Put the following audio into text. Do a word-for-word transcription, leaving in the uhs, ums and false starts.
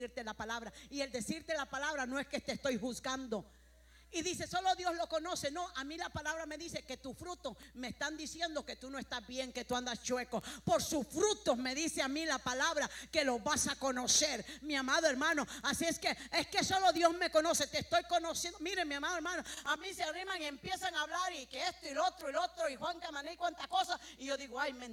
decirte la palabra. Y el decirte la palabra no es que te estoy juzgando. Y dice, solo Dios lo conoce. No, a mí la palabra me dice que tus frutos me están diciendo que tú no estás bien, que tú andas chueco. Por sus frutos me dice a mí la palabra que los vas a conocer, mi amado hermano. Así es que es que solo Dios me conoce. Te estoy conociendo. Miren, mi amado hermano, a mí se arriman y empiezan a hablar y que esto y lo otro y lo otro y Juan Camané y cuántas cosas. Y yo digo, ay, mentira.